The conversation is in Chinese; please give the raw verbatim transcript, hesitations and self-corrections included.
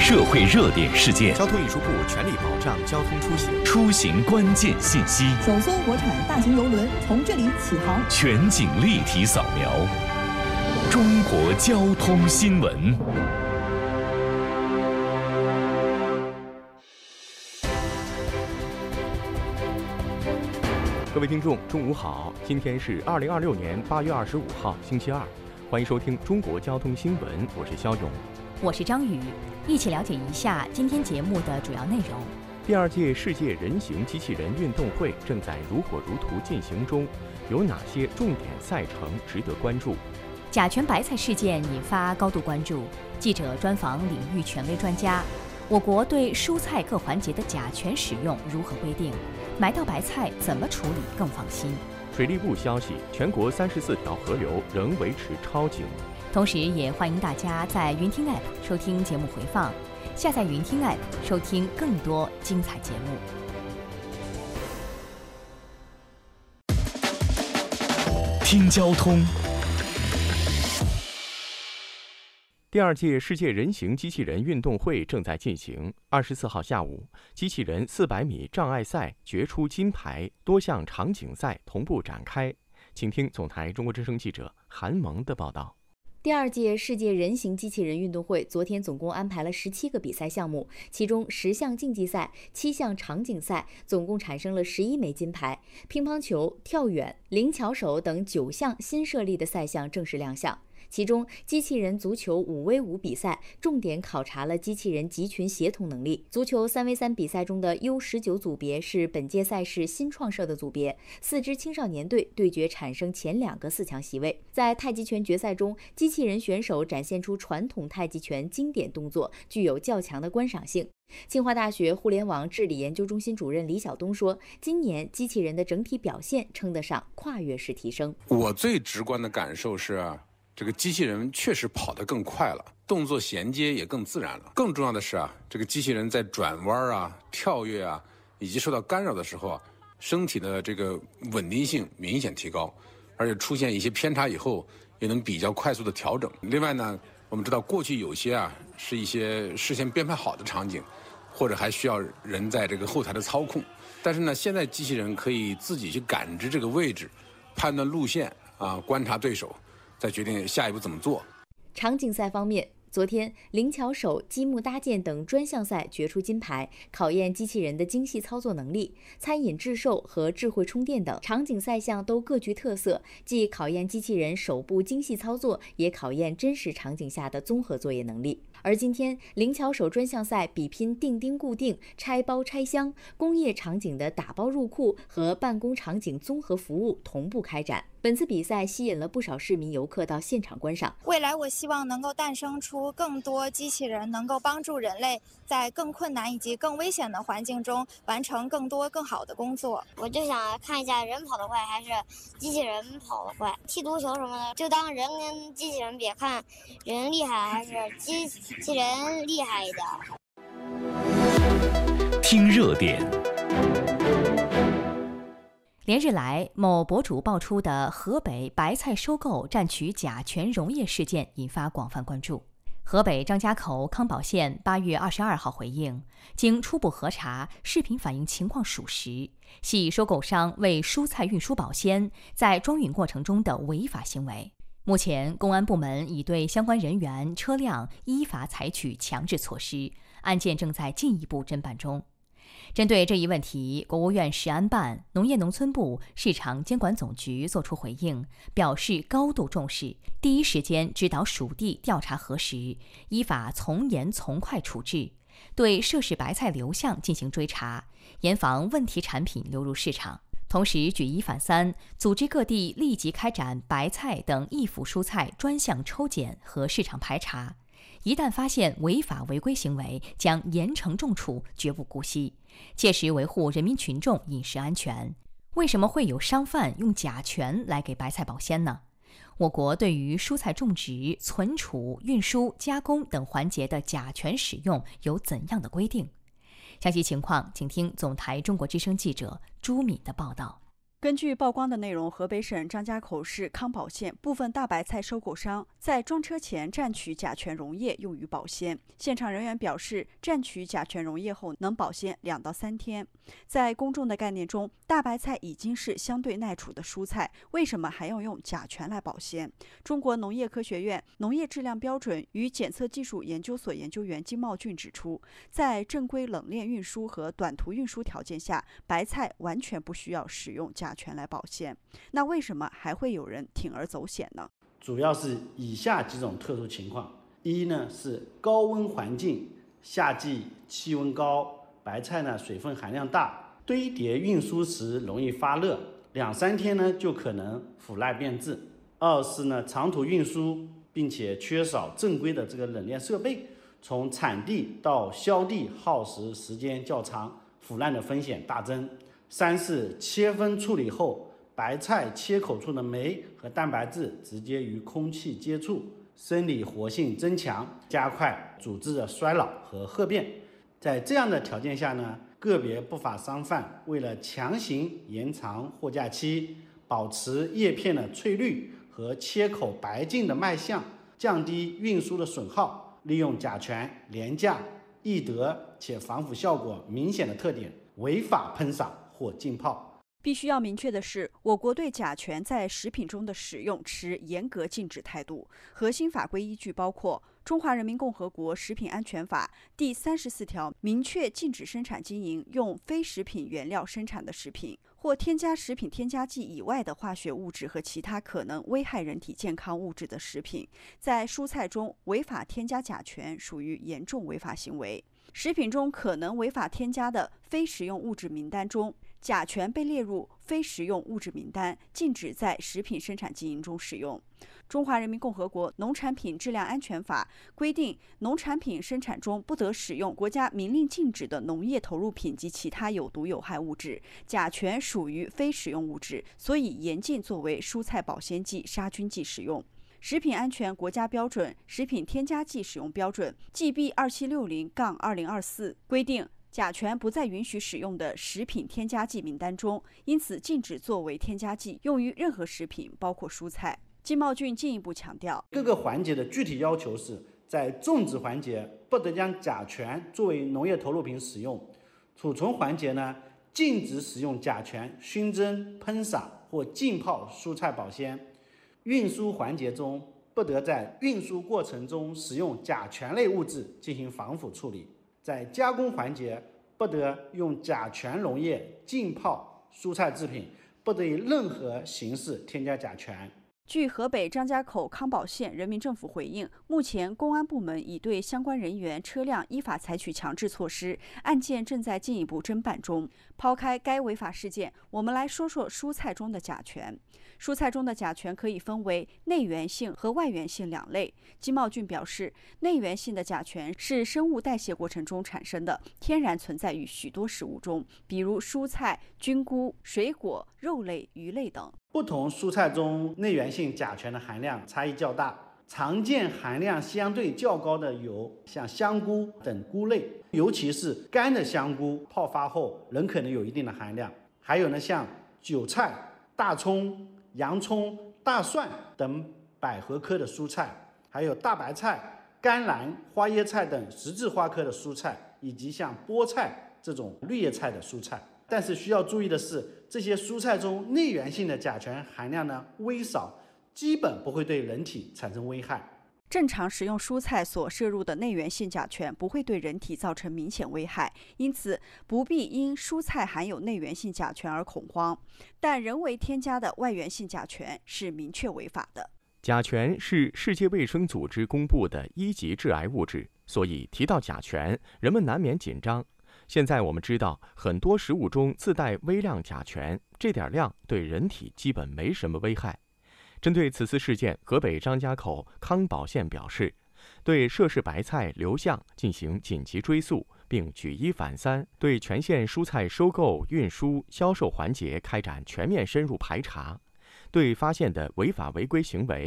社会热点事件， 交通运输部全力保障交通出行， 出行关键信息， 首艘国产大型邮轮从这里起航， 全景立体扫描，中国交通新闻。 各位听众，中午好，今天是二零二六年八月二十五号，星期二，欢迎收听中国交通新闻，我是肖勇， 我是张宇，一起了解一下今天节目的主要内容。 第二届世界人形机器人运动会正在如火如荼进行中，有哪些重点赛程值得关注？ 甲醛白菜事件引发高度关注，记者专访领域权威专家。我国对蔬菜各环节的甲醛使用如何规定？买到白菜怎么处理更放心？ 水利部消息，全国三十四条河流仍维持超警。 同时也欢迎大家在云听 App 收听节目回放，下载云听 App 收听更多精彩节目。 听交通。 第二届世界人形机器人运动会正在进行。二十四号下午，机器人四百米障碍赛决出金牌，多项场景赛同步展开。请听总台中国之声记者韩萌的报道。 第二届世界人形机器人运动会昨天总共安排了十七个比赛项目，其中十项竞技赛、七项场景赛，总共产生了十一枚金牌。乒乓球、跳远、灵巧手等九项新设立的赛项正式亮相。其中，机器人足球五 v 五比赛重点考察了机器人集群协同能力。足球三 v 三比赛中的 U 十九 组别是本届赛事新创设的组别，四支青少年队对决产生前两个四强席位。在太极拳决赛中，机器人选手展现出传统太极拳经典动作，具有较强的观赏性。清华大学互联网治理研究中心主任李晓东说，今年机器人的整体表现称得上跨越式提升。 我最直观的感受是，这个机器人确实跑得更快了，动作衔接也更自然了。更重要的是啊，这个机器人在转弯啊、跳跃啊，以及受到干扰的时候啊，身体的这个稳定性明显提高，而且出现一些偏差以后，也能比较快速的调整。另外呢，我们知道过去有些啊是一些事先编排好的场景，或者还需要人在这个后台的操控，但是呢，现在机器人可以自己去感知这个位置，判断路线啊，观察对手，再决定下一步怎么做。 场景赛方面，昨天灵巧手、积木搭建等专项赛决出金牌，考验机器人的精细操作能力。餐饮制售和智慧充电等场景赛项都各具特色，既考验机器人手部精细操作，也考验真实场景下的综合作业能力。而今天灵巧手专项赛比拼钉钉固定、拆包拆箱，工业场景的打包入库和办公场景综合服务同步开展。本次比赛吸引了不少市民游客到现场观赏。 未来我希望能够诞生出更多机器人，能够帮助人类在更困难以及更危险的环境中完成更多更好的工作。 我就想看一下人跑得快还是机器人跑得快，踢足球什么的，就当人跟机器人比，看人厉害还是机器人厉害一点。 听热点。 连日来，某博主爆出的河北白菜收购占取甲醛溶液事件引发广泛关注。河北张家口康保县八月二十二号回应，经初步核查，视频反映情况属实，系收购商为蔬菜运输保鲜在装运过程中的违法行为。目前，公安部门已对相关人员、车辆依法采取强制措施，案件正在进一步侦办中。针对这一问题，国务院食安办、农业农村部、市场监管总局作出回应，表示高度重视，第一时间指导属地调查核实，依法从严从快处置，对涉事白菜流向进行追查，严防问题产品流入市场。同时举一反三，组织各地立即开展白菜等易腐蔬菜专项抽检和市场排查。一旦发现违法违规行为，将严惩重处，绝不姑息，切实维护人民群众饮食安全。为什么会有商贩用甲醛来给白菜保鲜呢？我国对于蔬菜种植、存储、运输、加工等环节的甲醛使用有怎样的规定？详细情况，请听总台中国之声记者朱敏的报道。 根据曝光的内容，河北省张家口市康保县部分大白菜收购商在装车前蘸取甲醛溶液用于保鲜。现场人员表示，蘸取甲醛溶液后能保鲜两到三天。在公众的概念中，大白菜已经是相对耐储的蔬菜，为什么还要用甲醛来保鲜？中国农业科学院农业质量标准与检测技术研究所研究员金茂俊指出，在正规冷链运输和短途运输条件下，白菜完全不需要使用甲醛来保鲜。那为什么还会有人铤而走险呢？ 主要是以下几种特殊情况：一呢是高温环境，夏季气温高，白菜呢水分含量大，堆叠运输时容易发热，两三天呢就可能腐烂变质。二是呢长途运输，并且缺少正规的这个冷链设备，从产地到销地耗时时间较长，腐烂的风险大增。三是切分处理后，白菜切口处的酶和蛋白质直接与空气接触，生理活性增强，加快组织的衰老和褐变。在这样的条件下呢，个别不法商贩为了强行延长货架期，保持叶片的翠绿和切口白净的卖相，降低运输的损耗，利用甲醛廉价、易得且防腐效果明显的特点，违法喷洒或浸泡。 必须要明确的是，我国对甲醛在食品中的使用持严格禁止态度。核心法规依据包括《中华人民共和国食品安全法》第三十四条，明确禁止生产经营用非食品原料生产的食品，或添加食品添加剂以外的化学物质和其他可能危害人体健康物质的食品。在蔬菜中违法添加甲醛属于严重违法行为。食品中可能违法添加的非食用物质名单中，甲醛被列入非食用物质名单，禁止在食品生产经营中使用。中华人民共和国农产品质量安全法规定，农产品生产中不得使用国家明令禁止的农业投入品及其他有毒有害物质，甲醛属于非食用物质，所以严禁作为蔬菜保鲜剂、杀菌剂使用。食品安全国家标准《食品添加剂使用标准》G B 二七六零杠二零二四规定，甲醛不在允许使用的食品添加剂名单中，因此禁止作为添加剂用于任何食品，包括蔬菜。金茂俊进一步强调， 各个环节的具体要求是，在种植环节不得将甲醛作为农业投入品使用；储存环节呢，禁止使用甲醛熏蒸、喷洒或浸泡蔬菜保鲜；运输环节中不得在运输过程中使用甲醛类物质进行防腐处理；在加工环节不得用甲醛溶液浸泡蔬菜制品，不得以任何形式添加甲醛。 据河北张家口康保县人民政府回应，目前公安部门已对相关人员、车辆依法采取强制措施，案件正在进一步侦办中。抛开该违法事件，我们来说说蔬菜中的甲醛。蔬菜中的甲醛可以分为内源性和外源性两类。金茂俊表示，内源性的甲醛是生物代谢过程中产生的，天然存在于许多食物中，比如蔬菜、菌菇、水果、肉类、鱼类等。 不同蔬菜中内源性甲醛的含量差异较大，常见含量相对较高的有像香菇等菇类，尤其是干的香菇，泡发后仍可能有一定的含量。还有呢，像韭菜、大葱、洋葱、大蒜等百合科的蔬菜，还有大白菜、甘蓝、花椰菜等十字花科的蔬菜，以及像菠菜这种绿叶菜的蔬菜。但是需要注意的是，这些蔬菜中内源性的甲醛含量呢微少，基本不会对人体产生危害。 正常食用蔬菜所摄入的内源性甲醛不会对人体造成明显危害，因此不必因蔬菜含有内源性甲醛而恐慌。但人为添加的外源性甲醛是明确违法的。 甲醛是世界卫生组织公布的一级致癌物质，所以提到甲醛，人们难免紧张。现在我们知道，很多食物中自带微量甲醛，这点量对人体基本没什么危害。针对此次事件，河北张家口康保县表示，对涉事白菜刘向进行紧急追溯，并举一反三，对全县蔬菜收购、运输、销售环节开展全面深入排查，对发现的违法违规行为